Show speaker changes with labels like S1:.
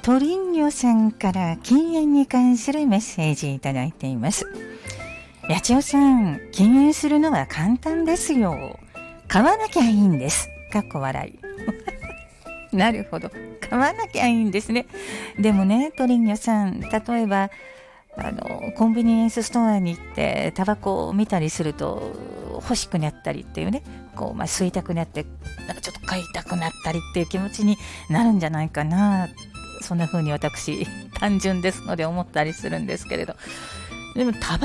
S1: トリンニョさんから禁煙に関するメッセージいただいています。八千代さん、禁煙するのは簡単ですよ。買わなきゃいいんです。かっこ笑い。なるほど。買わなきゃいいんですね。でもね、トリンニョさん、例えばコンビニエンスストアに行ってタバコを見たりすると欲しくなったりっていうね、吸いたくなってなんかちょっと買いたくなったりっていう気持ちになるんじゃないかな。そんな風に私単純ですので思ったりするんですけれど、でもタバ